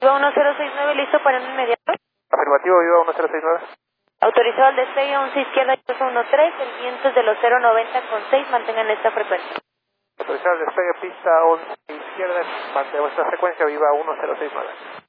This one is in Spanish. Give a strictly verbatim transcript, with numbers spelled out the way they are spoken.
Viva uno cero seis nueve, listo para un inmediato. Afirmativo, Viva uno cero seis nueve. Autorizado al despegue once izquierda, uno tres, el viento es de los cero noventa con seis, mantengan esta frecuencia. Autorizado el despegue, pista once izquierda, mantenemos esta frecuencia, Viva uno cero seis nueve.